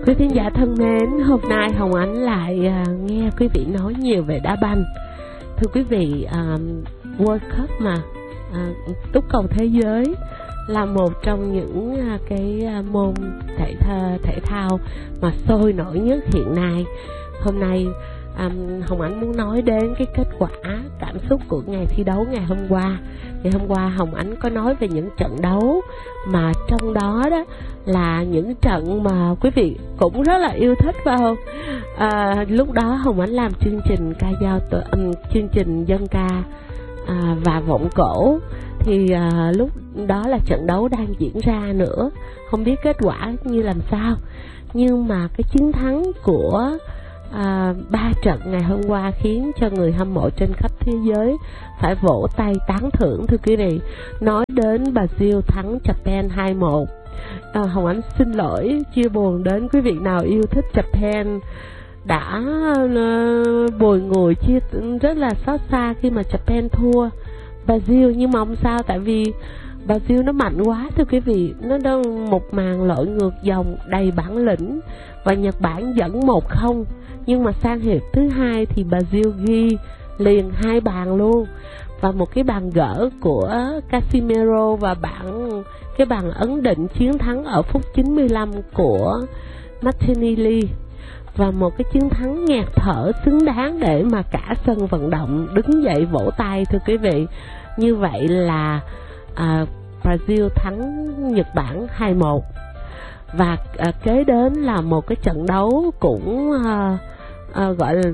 Quý thính giả thân mến, hôm nay Hồng Ánh lại nghe quý vị nói nhiều về đá banh. Thưa quý vị, World Cup mà túc cầu thế giới là một trong những cái môn thể thao mà sôi nổi nhất hiện nay. Hôm nay Hồng Ánh muốn nói đến cái kết quả cảm xúc của ngày thi đấu ngày hôm qua. Ngày hôm qua Hồng Ánh có nói về những trận đấu mà trong đó đó là những trận mà quý vị cũng rất là yêu thích, phải không? Lúc đó Hồng Ánh làm chương trình chương trình dân ca và vọng cổ, thì lúc đó là trận đấu đang diễn ra nữa, không biết kết quả như làm sao, nhưng mà cái chiến thắng của 3 trận ngày hôm qua khiến cho người hâm mộ trên khắp thế giới phải vỗ tay tán thưởng. Thưa quý vị, nói đến Brazil thắng Japan 2-1. Hồng Ánh xin lỗi chia buồn đến quý vị nào yêu thích Japan, đã bồi ngồi chia rất là xót xa khi mà Japan thua Brazil, nhưng mà không sao, tại vì Brazil nó mạnh quá. Thưa quý vị, nó đang một màn lội ngược dòng đầy bản lĩnh và Nhật Bản dẫn 1-0, nhưng mà sang hiệp thứ hai thì Brazil ghi liền 2 bàn luôn, và một cái bàn gỡ của Casemiro và cái bàn ấn định chiến thắng ở phút 95 của Martinelli, và một cái chiến thắng nghẹt thở xứng đáng để mà cả sân vận động đứng dậy vỗ tay. Thưa quý vị, như vậy là Brazil thắng Nhật Bản 2-1. Và kế đến là một cái trận đấu cũng gọi là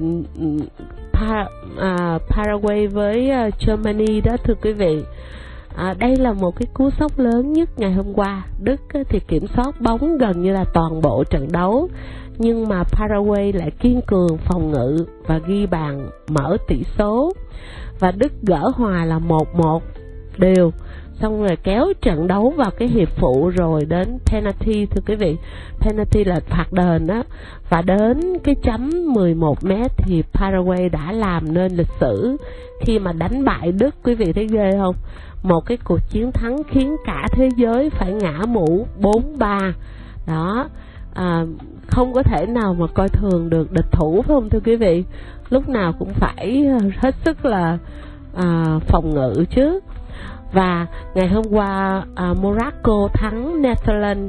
Paraguay với Germany đó. Thưa quý vị, đây là một cái cú sốc lớn nhất ngày hôm qua. Đức thì kiểm soát bóng gần như là toàn bộ trận đấu, nhưng mà Paraguay lại kiên cường phòng ngự và ghi bàn mở tỷ số, và Đức gỡ hòa là 1-1 đều, xong rồi kéo trận đấu vào cái hiệp phụ rồi đến penalty. Thưa quý vị, penalty là phạt đền đó, và đến cái chấm 11m thì Paraguay đã làm nên lịch sử khi mà đánh bại Đức. Quý vị thấy ghê không? Một cái cuộc chiến thắng khiến cả thế giới phải ngã mũ 4-3 đó. Không có thể nào mà coi thường được địch thủ, phải không thưa quý vị? Lúc nào cũng phải hết sức là phòng ngự chứ. Và ngày hôm qua Morocco thắng Netherlands.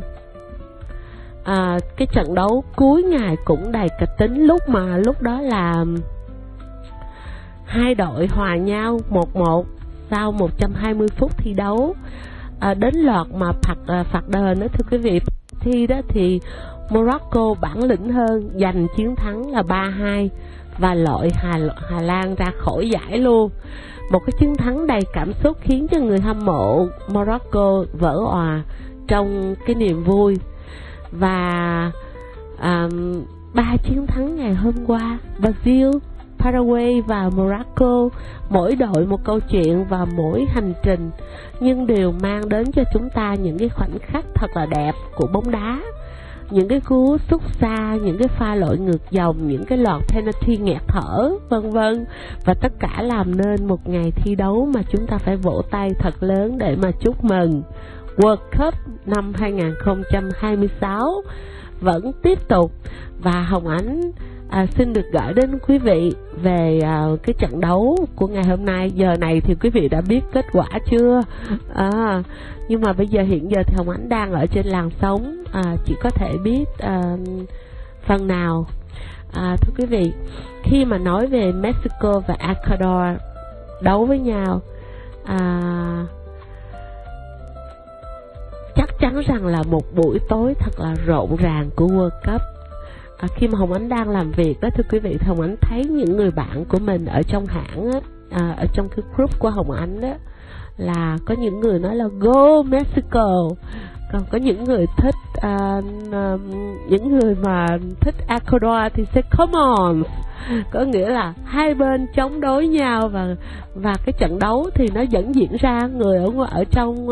Cái trận đấu cuối ngày cũng đầy kịch tính, lúc đó là hai đội hòa nhau 1-1 sau 120 phút thi đấu. Đến loạt mà phạt đền đó, thưa quý vị, thi đó thì Morocco bản lĩnh hơn, giành chiến thắng là 3-2 và loại Hà Lan ra khỏi giải luôn. Một cái chiến thắng đầy cảm xúc khiến cho người hâm mộ Morocco vỡ òa trong cái niềm vui. Và 3 chiến thắng ngày hôm qua, Brazil, Paraguay và Morocco, mỗi đội một câu chuyện và mỗi hành trình, nhưng đều mang đến cho chúng ta những cái khoảnh khắc thật là đẹp của bóng đá, những cái cú sút xa, những cái pha lội ngược dòng, những cái loạt penalty nghẹt thở, vân vân, và tất cả làm nên một ngày thi đấu mà chúng ta phải vỗ tay thật lớn để mà chúc mừng. World Cup năm 2026 vẫn tiếp tục, và Hồng Ánh xin được gửi đến quý vị về cái trận đấu của ngày hôm nay. Giờ này thì quý vị đã biết kết quả chưa? Nhưng mà bây giờ hiện giờ thì Hồng Ánh đang ở trên làn sóng, chỉ có thể biết phần nào. Thưa quý vị, khi mà nói về Mexico và Ecuador đấu với nhau, chắc chắn rằng là một buổi tối thật là rộn ràng của World Cup. Khi mà Hồng Ánh đang làm việc đó, thưa quý vị, Hồng Ánh thấy những người bạn của mình ở trong hãng á, ở trong cái group của Hồng Ánh đó, là có những người nói là go Mexico, còn có những người thích những người mà thích Ecuador thì sẽ come on, có nghĩa là hai bên chống đối nhau, và cái trận đấu thì nó vẫn diễn ra, người ở trong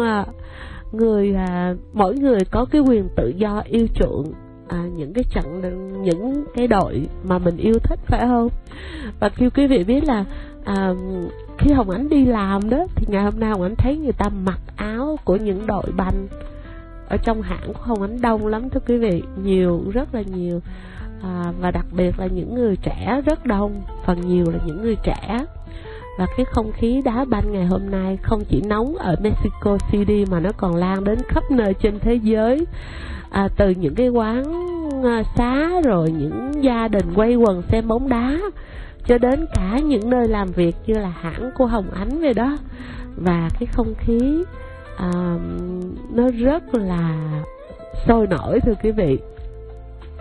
mỗi người có cái quyền tự do yêu chuộng những cái đội mà mình yêu thích, phải không? Và kêu quý vị biết là khi Hồng Ánh đi làm đó, thì ngày hôm nay Hồng Ánh thấy người ta mặc áo của những đội banh ở trong hãng của Hồng Ánh đông lắm thưa quý vị, nhiều, rất là nhiều. Và đặc biệt là những người trẻ rất đông, phần nhiều là những người trẻ. Và cái không khí đá banh ngày hôm nay không chỉ nóng ở Mexico City mà nó còn lan đến khắp nơi trên thế giới. Từ những cái quán xá, rồi những gia đình quay quần xem bóng đá, cho đến cả những nơi làm việc như là hãng của Hồng Ánh vậy đó. Và cái không khí nó rất là sôi nổi thưa quý vị.